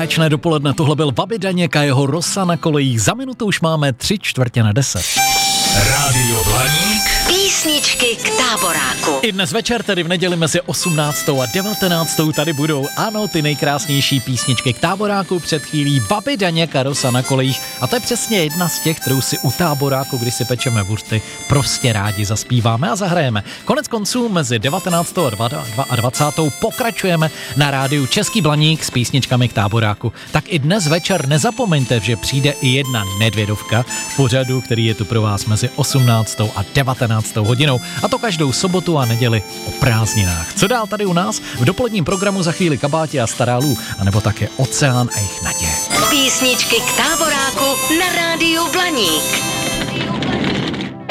Báječné dopoledne, tohle byl Babi Daněk a jeho Rosa na kolejích. Za minutu už máme 9:45. Rádio Blaník. Písničky k táboráku. I dnes večer, tedy v neděli mezi 18. a 19. tady budou, ano, ty nejkrásnější písničky k táboráku. Před chvílí Babi Daněk a Rosa na kolejích. A to je přesně jedna z těch, kterou si u táboráku, když si pečeme buřty, prostě rádi zaspíváme a zahrajeme. Konec konců mezi 19. a 22. pokračujeme na rádiu Český Blaník s písničkami k táboráku. Tak i dnes večer nezapomeňte, že přijde i jedna nedvědovka v pořadu, který je tu pro vás mezi 18. a 19. hodinou. A to každou sobotu a neděli o prázdninách. Co dál tady u nás? V dopoledním programu za chvíli Kabáti a Starálů, anebo také Oceán a jejich naděje. Písničky k táboráku na rádiu Blaník.